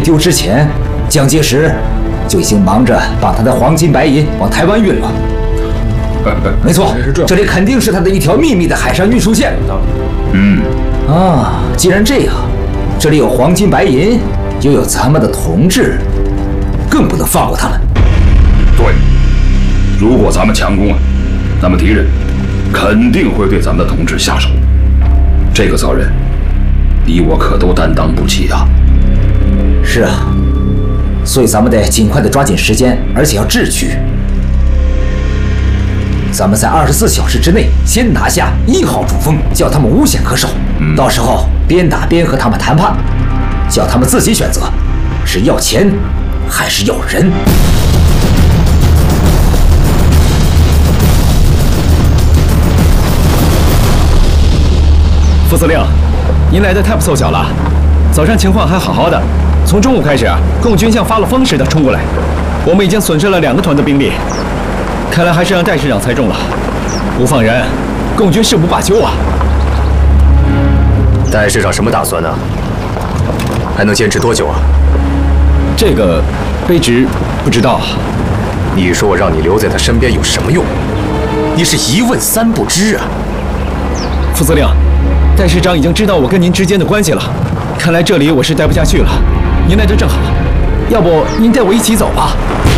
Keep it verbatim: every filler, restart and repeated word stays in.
丢之前，蒋介石就已经忙着把他的黄金白银往台湾运了。没错，这里肯定是他的一条秘密的海上运输线。 嗯， 啊，既然这样，这里有黄金白银，又有咱们的同志，更不能放过他们。 对，如果咱们强攻了，那么敌人肯定会对咱们的同志下手，这个责任你我可都担当不起啊。 是啊，所以咱们得尽快的抓紧时间，而且要智取。咱们在二十四小时之内先拿下一号主峰，叫他们无险可守。嗯、到时候边打边和他们谈判，叫他们自己选择，是要钱还是要人。 副司令，您来的太不凑巧了。早上情况还好好的，从中午开始，共军像发了疯似的冲过来，我们已经损失了两个团的兵力。看来还是让戴师长猜中了，不放人，共军誓不罢休啊！ 戴师长什么打算呢？还能坚持多久啊？ 这个卑职不知道。 你说我让你留在他身边有什么用？你是一问三不知啊！ 副司令，戴师长已经知道我跟您之间的关系了，看来这里我是待不下去了。您来的正好，要不您带我一起走吧？